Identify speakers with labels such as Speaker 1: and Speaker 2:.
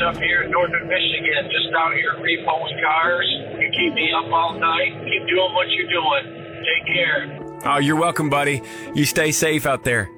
Speaker 1: up here in northern Michigan, just out here repoing cars. You keep me up all night. Keep doing what you're doing. Take care.
Speaker 2: Oh, you're welcome, buddy. You stay safe out there.